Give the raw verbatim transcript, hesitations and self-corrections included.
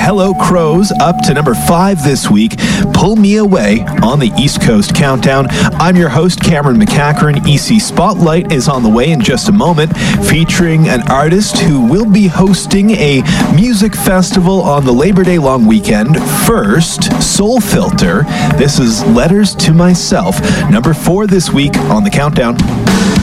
Hello Crows up to number five this week. Pull Me Away on the East Coast Countdown. I'm your host, Cameron McCachran. E C Spotlight is on the way in just a moment, featuring an artist who will be hosting a music festival on the Labor Day long weekend. First, Soul Filter. This is Letters to Myself, number four this week on the Countdown.